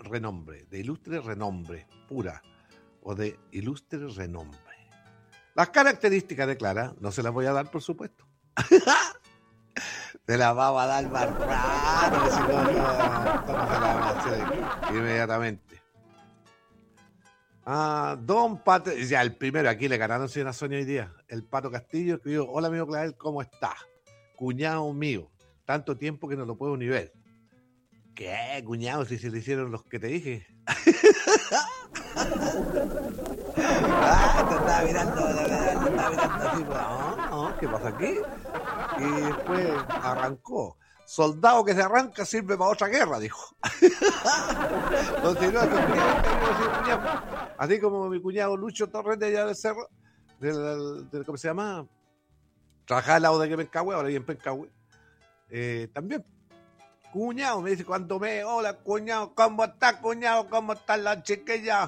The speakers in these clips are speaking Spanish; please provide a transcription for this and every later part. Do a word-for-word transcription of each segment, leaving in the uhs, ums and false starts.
renombre, de ilustre renombre, pura, o de ilustre renombre. Las características de Clara no se las voy a dar, por supuesto. Te las vamos a dar más raro, si no, no, ¿cómo se la vamos a hacer inmediatamente? Ah, Don Pato, ya el primero, aquí le ganaron señora Sonia hoy día. El Pato Castillo escribió: hola amigo Clavel, ¿cómo está? Cuñado mío, tanto tiempo que no lo puedo ni ver. ¿Qué, cuñado? Si se le hicieron los que te dije. Ah, te estaba mirando, te estaba mirando así, no, no, ¿qué pasa aquí? Y después arrancó. Soldado que se arranca sirve para otra guerra, dijo. Continuó, así como mi cuñado Lucho Torres de allá del cerro, del, del, ¿cómo se llama? Trabajaba al lado de que Pencahue, ahora vive en Pencahue. Eh, también. Cuñado, me dice cuando me, hola cuñado, ¿cómo estás, cuñado? ¿Cómo están las chiquillas?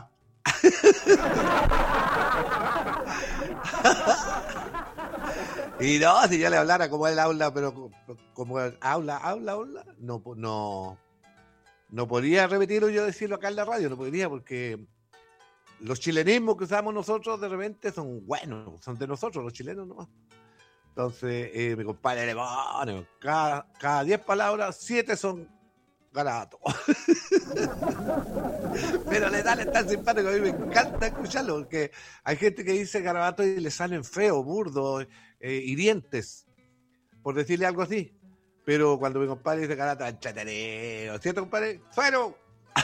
Y no, si yo le hablara como él habla, pero como él habla, habla, habla, no, no, no podría repetirlo yo decirlo acá en la radio, no podría, porque los chilenismos que usamos nosotros de repente son buenos, son de nosotros, los chilenos nomás. Entonces, eh, mi compadre le pone, cada, cada diez palabras, siete son garabatos. Pero le salen tan simpático, a mí me encanta escucharlo, porque hay gente que dice garabatos y le salen feos, burdos, eh, hirientes, por decirle algo así. Pero cuando mi compadre dice garabatos, chatarero, ¿cierto, compadre? ¡Fuero!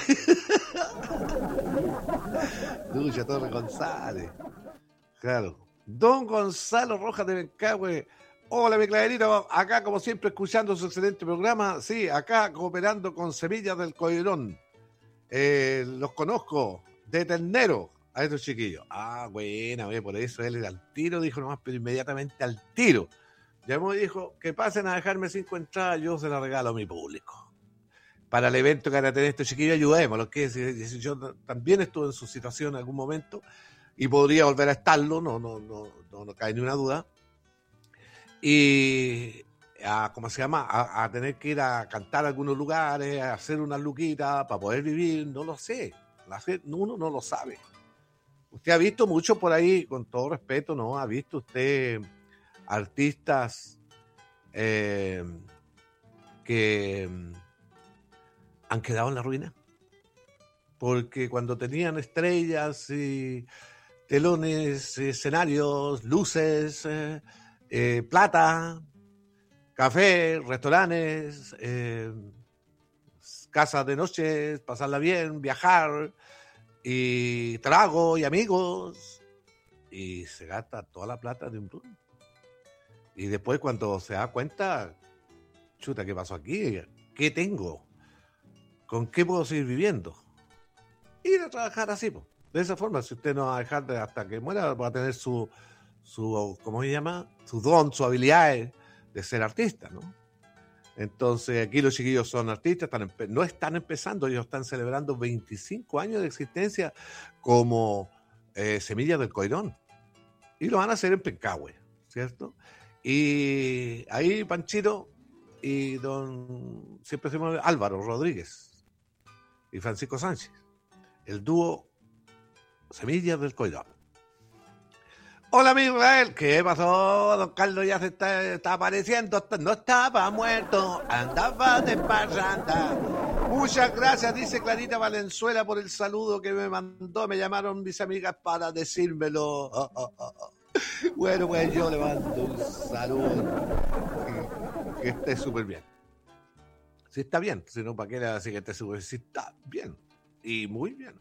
Lucha Torres González. Claro. Don Gonzalo Rojas de Pencahue. Hola, mi Clavelito. Acá, como siempre, escuchando su excelente programa. Sí, acá cooperando con Semillas del Coirón. Eh, los conozco de ternero a estos chiquillos. Ah, buena, por eso él al tiro dijo nomás, pero inmediatamente al tiro. Llamó y dijo que pasen a dejarme cinco entradas, yo se las regalo a mi público. Para el evento que van a tener estos chiquillos, ayudémoslos. Que si, si yo también estuve en su situación en algún momento y podría volver a estarlo, no, no, no, no, no cae ni una duda. Y a, ¿cómo se llama? A, a tener que ir a cantar a algunos lugares, a hacer unas luquitas para poder vivir, no lo sé. La, uno no lo sabe. Usted ha visto mucho por ahí, con todo respeto, ¿no? Ha visto usted artistas eh, que han quedado en la ruina. Porque cuando tenían estrellas y telones, escenarios, luces, eh, eh, plata, café, restaurantes, eh, casas de noche, pasarla bien, viajar, y trago y amigos, y se gasta toda la plata de un tour. Y después cuando se da cuenta, chuta, ¿qué pasó aquí? ¿Qué tengo? ¿Con qué puedo seguir viviendo? Ir a trabajar así, pues. De esa forma, si usted no va a dejar de, hasta que muera, va a tener su, su, ¿cómo se llama? Su don, su habilidad de ser artista, ¿no? Entonces, aquí los chiquillos son artistas, están empe- no están empezando, ellos están celebrando veinticinco años de existencia como eh, Semillas del Coirón. Y lo van a hacer en Pencahue, ¿cierto? Y ahí Panchito y don, siempre se llama Álvaro Rodríguez y Francisco Sánchez, el dúo Semillas del Coirón. Hola, amigo Israel. ¿Qué pasó? Don Carlos ya se está, está apareciendo. No estaba muerto, andaba de parranda. Muchas gracias, dice Clarita Valenzuela, por el saludo que me mandó. Me llamaron mis amigas para decírmelo. Oh, oh, oh, oh. Bueno, pues yo le mando un saludo. Que, que esté súper bien. Si está bien, si no, ¿para qué le va a decir que esté súper bien? Si está bien. Y muy bien.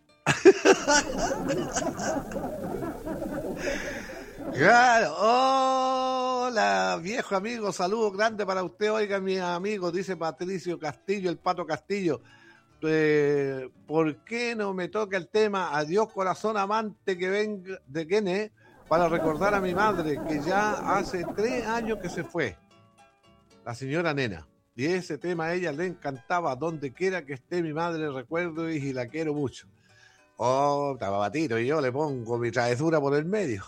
Claro, hola viejo amigo, saludos grandes para usted, oiga mi amigo, dice Patricio Castillo, el Pato Castillo, eh, ¿por qué no me toca el tema Adiós corazón amante que venga de Kene para recordar a mi madre que ya hace tres años que se fue, la señora Nena, y ese tema a ella le encantaba, donde quiera que esté mi madre recuerdo y, y la quiero mucho. Oh, estaba batito y yo le pongo mi travesura por el medio.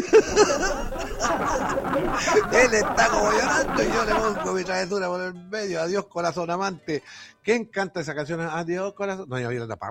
Él está como llorando y yo le pongo mi travesura por el medio. Adiós corazón amante. ¿Quién canta esa canción? Adiós corazón. No, ya vi la